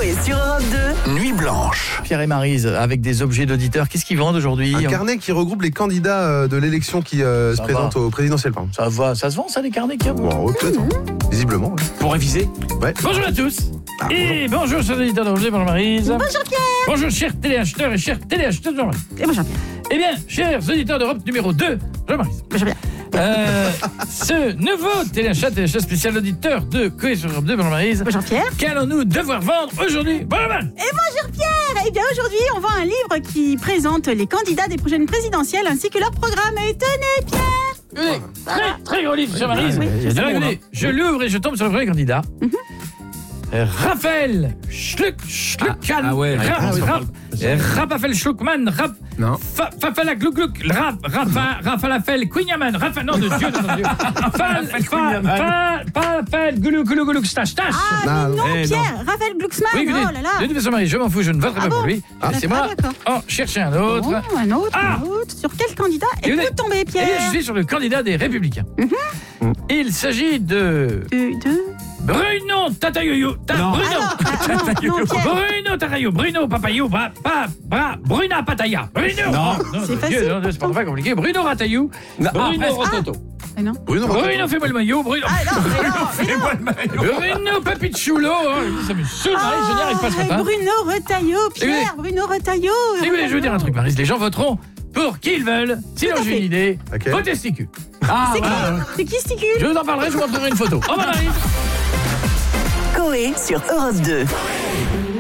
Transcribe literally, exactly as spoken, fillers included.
Coé sur Europe deux. Nuit blanche. Pierre et Maryse, avec des objets d'auditeurs. Qu'est-ce qu'ils vendent aujourd'hui? Un carnet qui regroupe les candidats euh, de l'élection qui euh, se Ça présentent va. au présidentiel. Pardon. Ça va, ça se vend ça, les carnets qu'il y a? Bon, oh, peut-être, hein. Visiblement. Ouais. Pour réviser. Ouais. Bonjour à tous. Ah, et bonjour, chers auditeurs d'Europe deux, bonjour Maryse. Bonjour Pierre. Bonjour, chers téléacheteurs et chers téléacheteurs de Jean-Marie. Et bonjour Pierre. Eh bien, chers auditeurs d'Europe numéro deux, Jean-Maryse. Bonjour Pierre. Euh, ce nouveau téléachat, téléachat spécial auditeur de Coé sur Europe deux, bonjour Maryse. Bonjour Pierre. Qu'allons-nous devoir vendre aujourd'hui? Bonjour Maryse. Et bonjour Pierre. Eh bien aujourd'hui, on vend un livre qui présente les candidats des prochaines présidentielles ainsi que leur programme. Et tenez Pierre. Écoutez, très, très gros livre sur Maryse. Oui, Alors, écoutez, je l'ouvre et je tombe sur le premier candidat. Euh, Raphaël Schluck, Schluckman, Ah, ah ouais. Rap, Ah oui, Rap, euh, Raphaël Schluckman, Rap, Non. Fa- Fafala Glouc Glouc, Rap, Rafa, Raphaël Quignaman, Rafa, non de Dieu, non de Dieu, Fal, Fa, Fa, Fafel, Goulou, Goulou, Goulou, Stache, Tache. Ah Ah, mais non eh, Pierre. Raphaël Glucksmann. Oui, écoutez, Oh là là. de toute façon, Marie, je m'en fous, je ne voterai Ah pas bon pour lui. Ah, Laissez-moi d'accord. en chercher un autre. Bon, un autre, Ah. un autre. Sur quel candidat Et vous êtes-vous êtes- tombé Eh bien, Pierre? je suis sur le candidat des Républicains. Il s'agit de Euh, deux. Bruno Tatayoyo. Ta- Non. Bruno. Ah non, ah, non, non, Pierre. Bruno Tatayo. Bruno Papayou. Bra, pa, bra, Bruna Pataya. Bruno. Non. C'est Dieu, facile, non, c'est pas pas compliqué. Bruno Ratayou. Non, Bruno ah, Rototo. Ah non. Bruno Rototo. Bruno, fais-moi le maillot. Bruno. Ah non, mais non, mais non. Bruno Papichulo. Oh, ça me saoule, Marie, je n'y arrive pas ce Ah, matin. Bruno Retailleau, Pierre, Bruno Retailleau. Écoutez, je veux dire un truc, Marie. Les gens voteront pour qui ils veulent. Sinon, Tout à j'ai fait. une idée. Ok. Vos testicules. Ah, C'est voilà. qui C'est qui Sticule? Je vous en parlerai, je vous montrerai une photo. Au revoir, Marie. Coé sur Europe deux.